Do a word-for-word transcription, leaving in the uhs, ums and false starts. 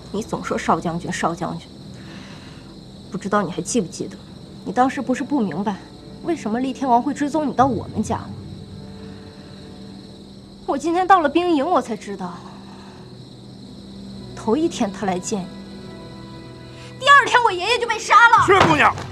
你总说少将军，少将军，不知道你还记不记得，你当时不是不明白，为什么厉天王会追踪你到我们家吗？我今天到了兵营，我才知道，头一天他来见你，第二天我爷爷就被杀了。 薛姑娘。